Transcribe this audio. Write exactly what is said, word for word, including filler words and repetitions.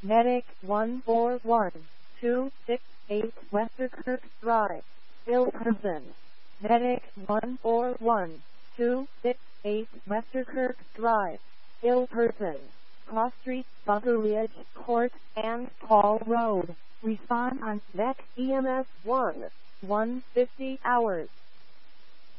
Medic one four one two six eight Westerkirk Drive, Ilperson. Medic one four one two six eight Westerkirk Drive, Ilperson. Cross Street, Buckeridge Court, and Paul Road. Respond on V E C E M S one, one fifty hours.